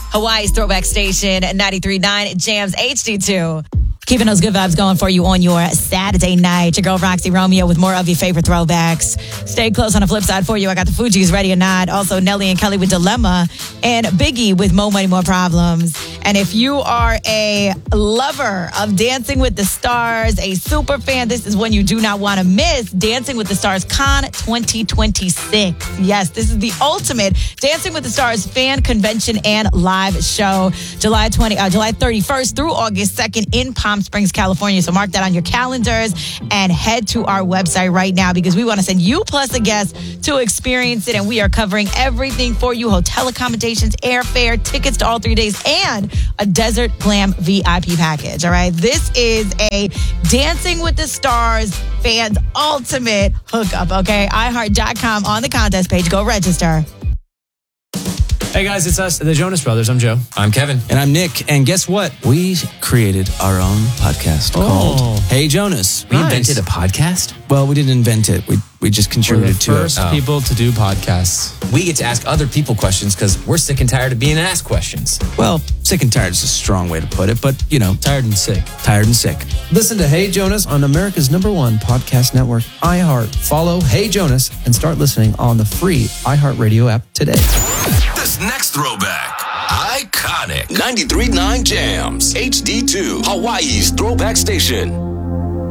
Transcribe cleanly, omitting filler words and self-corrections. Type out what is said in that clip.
Hawaii's Throwback Station, 93.9 Jams HD2. Keeping those good vibes going for you on your Saturday night. Your girl, Roxy Romeo, with more of your favorite throwbacks. Stay close on the flip side for you. I got the Fugees, Ready or Not. Also, Nelly and Kelly with Dilemma. And Biggie with More Money, More Problems. And if you are a lover of Dancing with the Stars, a super fan, this is one you do not want to miss. Dancing with the Stars Con 2026. Yes, this is the ultimate Dancing with the Stars fan convention and live show. July 31st through August 2nd in Palm Springs, California. So mark that on your calendars and head to our website right now because we want to send you plus a guest to experience it. And we are covering everything for you: hotel accommodations, airfare, tickets to all 3 days, and a Desert Glam VIP package. All right. This is a Dancing with the Stars fans ultimate hookup. Okay. iHeart.com on the contest page. Go register. Hey guys, it's us, the Jonas Brothers. I'm Joe. I'm Kevin. And I'm Nick. And guess what? We created our own podcast called Hey Jonas. We invented a podcast? Well, we didn't invent it. We just contributed to it. We're the first people to do podcasts. We get to ask other people questions because we're sick and tired of being asked questions. Well, sick and tired is a strong way to put it, but, you know. Tired and sick. Tired and sick. Listen to Hey Jonas on America's #1 podcast network, iHeart. Follow Hey Jonas and start listening on the free iHeartRadio app today. This next throwback, iconic. 93.9 Jams, HD2, Hawaii's Throwback Station.